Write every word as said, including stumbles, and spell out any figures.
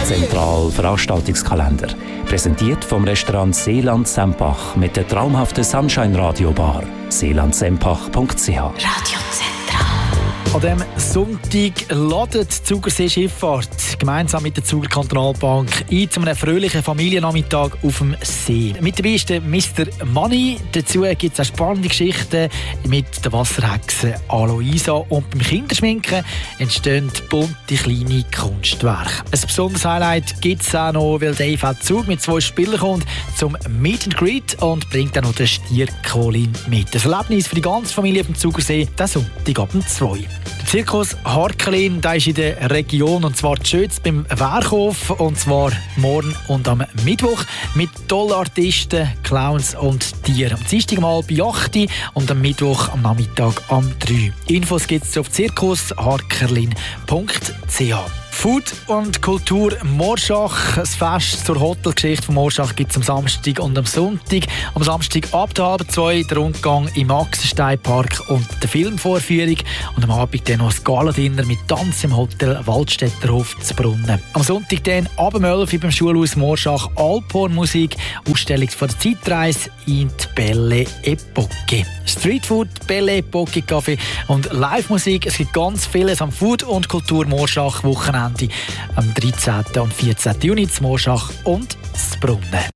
Zentral Veranstaltungskalender. Präsentiert vom Restaurant Seeland Sempach mit der traumhaften Sunshine Radio Bar. seeland sempach punkt c h. Radio Zentral. An diesem Sonntag ladet die Zugersee Schifffahrt gemeinsam mit der Zuger Kantonalbank ein zu einem fröhlichen Familiennachmittag auf dem See. Mit dabei ist der Mister Money. Dazu gibt es auch spannende Geschichten mit der Wasserhexe Aloisa. Und beim Kinderschminken entstehen bunte kleine Kunstwerke. Ein besonderes Highlight gibt es auch noch, weil der E V Zug mit zwei Spielern kommt zum Meet and Greet und bringt dann noch den Stier Colin mit. Das Erlebnis für die ganze Familie auf dem Zugersee, der Sonntag ab zwei. Der Zirkus Harkelin, der ist in der Region, und zwar in Schütz beim Werkhof, und zwar morgen und am Mittwoch mit tollen Artisten, Clowns und Tieren. Am Dienstag mal bei acht und am Mittwoch am Nachmittag am drei. Infos gibt es auf zirkus harkelin punkt c h. Food und Kultur Morschach. Das Fest zur Hotelgeschichte von Morschach gibt es am Samstag und am Sonntag. Am Samstag ab der halb zwei der Rundgang im Axensteinpark und die Filmvorführung. Und am Abend dann noch das Galadinner mit Tanz im Hotel Waldstätterhof zu Brunnen. Am Sonntag dann ab um elf Uhr beim Schulhaus Morschach Alphorn-Musik. Ausstellung von der Zeitreise in die Belle Epoque. Streetfood, Belle Epoque Café und Live-Musik. Es gibt ganz vieles am Food und Kultur Morschach Wochenende am dreizehnten und vierzehnten Juni zu Morschach und zu Brunnen.